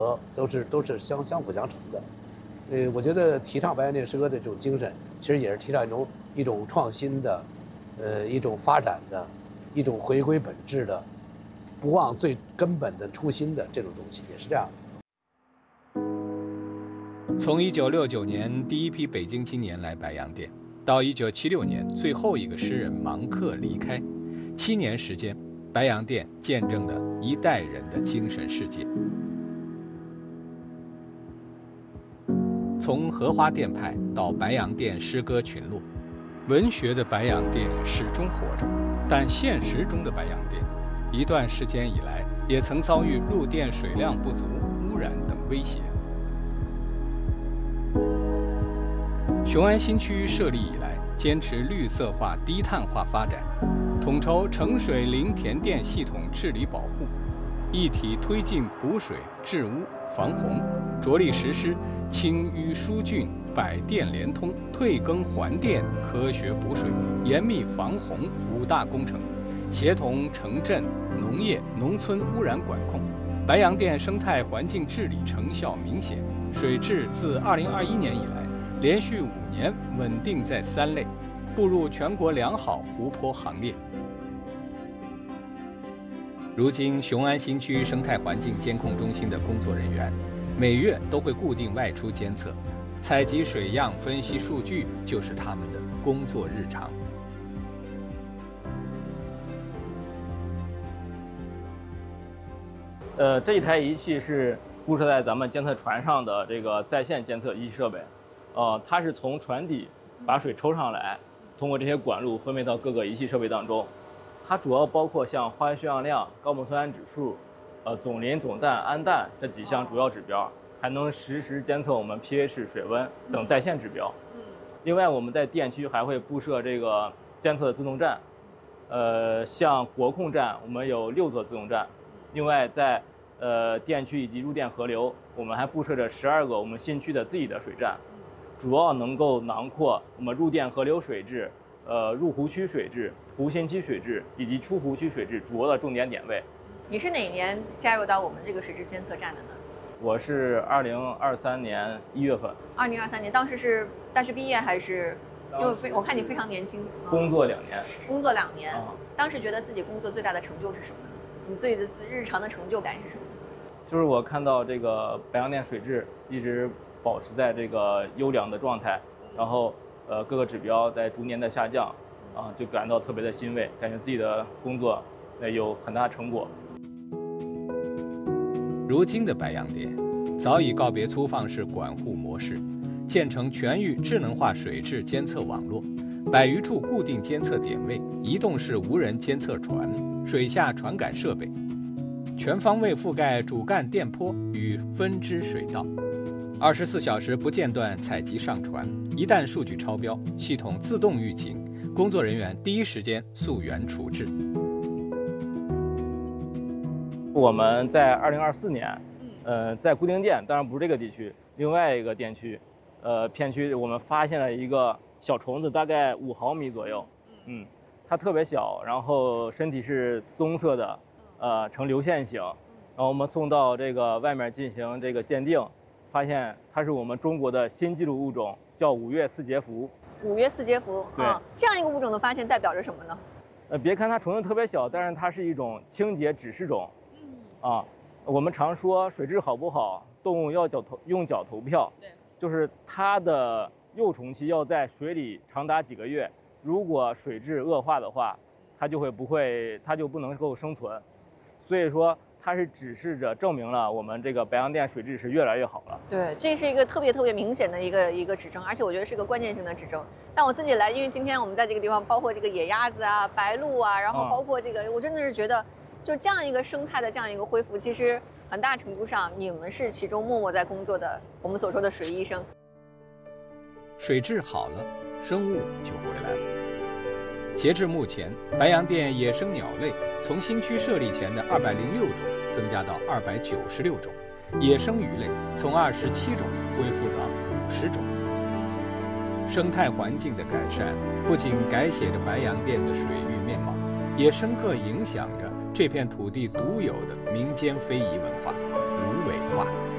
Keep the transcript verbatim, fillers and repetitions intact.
都是都是相相辅相成的。呃，我觉得提倡白洋淀诗歌的这种精神，其实也是提倡一种一种创新的，呃，一种发展的，一种回归本质的，不忘最根本的初心的这种东西，也是这样的。 从一九六九年第一批北京青年来白洋淀，到一九七六年最后一个诗人芒克离开，七年时间，白洋淀见证了一代人的精神世界。从荷花淀派到白洋淀诗歌群落，文学的白洋淀始终活着，但现实中的白洋淀，一段时间以来也曾遭遇入淀水量不足、污染等威胁。雄安新区设立以来，坚持绿色化、低碳化发展，统筹城水林田电系统治理保护，一体推进补水、治污、防洪，着力实施清淤疏浚、百电联通、退耕还电、科学补水、严密防洪五大工程，协同城镇、农业、农村污染管控。白洋淀生态环境治理成效明显，水质自二零二一年以来，连续五年稳定在三类，步入全国良好湖泊行列。如今，雄安新区生态环境监控中心的工作人员，每月都会固定外出监测，采集水样、分析数据，就是他们的工作日常。 呃，这一台仪器是布设在咱们监测船上的这个在线监测仪器设备，呃，它是从船底把水抽上来，通过这些管路分配到各个仪器设备当中。它主要包括像化学血氧量、高锰酸铵指数、呃总磷、总氮、氨氮这几项主要指标，还能实时监测我们 pH、水温等在线指标。嗯。另外，我们在电区还会布设这个监测的自动站，呃，像国控站我们有六座自动站，另外在呃电区以及入电河流，我们还布设着十二个我们新区的自己的水站，主要能够囊括我们入电河流水质。呃，入湖区水质、湖心区水质以及出湖区水质主要的重点点位。 你是哪年加入到我们这个水质监测站的呢？ 我是二零二三年一月份。 二零二三年，当时是大学毕业还是？因为非我看你非常年轻。 工作两年。 工作两年、 啊， 当时觉得自己工作最大的成就是什么呢？你自己的日常的成就感是什么？ 就是我看到这个白洋淀水质一直保持在这个优良的状态，然后。呃，各个指标在逐年的下降，啊，就感到特别的欣慰，感觉自己的工作呃有很大成果。 如今的白洋淀早已告别粗放式管护模式，建成全域智能化水质监测网络，百余处固定监测点位，移动式无人监测船、水下传感设备，全方位覆盖主干电波与分支水道。二十四小时不间断采集上传，一旦数据超标，系统自动预警，工作人员第一时间溯源处置。 我们在二零二四年，呃，在固定店，当然不是这个地区，另外一个店区，呃，片区，我们发现了一个小虫子，大概五毫米左右，嗯，它特别小，然后身体是棕色的，呃，呈流线型，然后我们送到这个外面进行这个鉴定。发现它是我们中国的新纪录物种，叫五岳四节蝠。 五岳四节蝠， 对、 啊，这样一个物种的发现代表着什么呢？ 呃，别看它虫子特别小，但是它是一种清洁指示种。嗯。啊，我们常说水质好不好，动物要脚投用脚投票。对。就是它的幼虫期要在水里长达几个月，如果水质恶化的话，它就会不会，它就不能够生存。所以说。它是指示着证明了我们这个白洋淀水质是越来越好了。 对，这是一个特别特别明显的一个一个指征，而且我觉得是个关键性的指征。但我自己来，因为今天我们在这个地方，包括这个野鸭子啊、白鹭啊，然后包括这个，嗯、我真的是觉得，就这样一个生态的这样一个恢复，其实很大程度上你们是其中默默在工作的，我们所说的水医生。 水质好了，生物就回来了。截至目前，白洋淀野生鸟类从新区设立前的二百零六种增加到二百九十六种，野生鱼类从二十七种恢复到五十种。生态环境的改善不仅改写着白洋淀的水域面貌，也深刻影响着这片土地独有的民间非遗文化——芦苇画。